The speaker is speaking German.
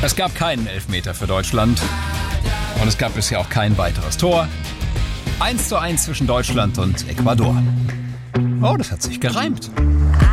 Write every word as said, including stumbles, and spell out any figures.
Es gab keinen Elfmeter für Deutschland und es gab bisher auch kein weiteres Tor. eins zu eins zwischen Deutschland und Ecuador. Oh, das hat sich gereimt.